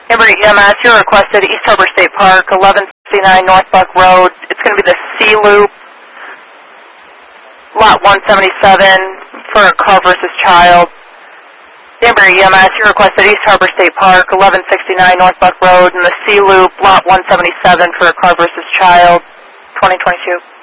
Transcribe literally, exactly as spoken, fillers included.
Danbury E M S, you're requested East Harbor State Park, eleven sixty-nine North Buck Road. It's going to be the C Loop, lot one seventy-seven for a car versus child. Danbury E M S, you're requested East Harbor State Park, eleven sixty-nine North Buck Road, and the C Loop, lot one seventy-seven for a car versus child, twenty twenty-two.